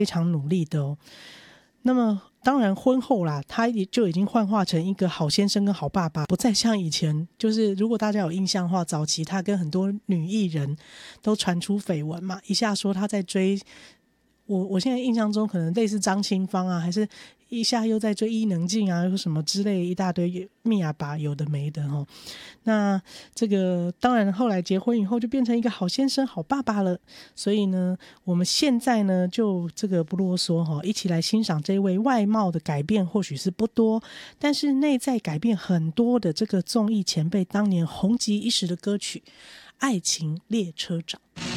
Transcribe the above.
非常努力的哦。那么当然婚后啦，他也就已经幻化成一个好先生跟好爸爸，不再像以前，就是如果大家有印象的话，早期他跟很多女艺人都传出绯闻嘛，一下说他在追我现在印象中可能类似张清芳啊，还是一下又在追伊能静啊，又什么之类一大堆密哑巴有的没的哦。那这个当然后来结婚以后就变成一个好先生好爸爸了，所以呢我们现在呢就这个不啰嗦哈，一起来欣赏这位外貌的改变或许是不多，但是内在改变很多的这个综艺前辈当年红极一时的歌曲《爱情列车长》。